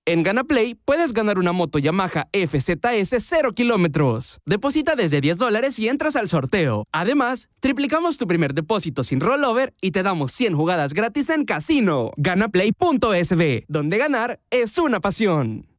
En GanaPlay puedes ganar una moto Yamaha FZS 0 kilómetros. Deposita desde $10 y entras al sorteo. Además, triplicamos tu primer depósito sin rollover y te damos 100 jugadas gratis en casino. GanaPlay.sb, donde ganar es una pasión.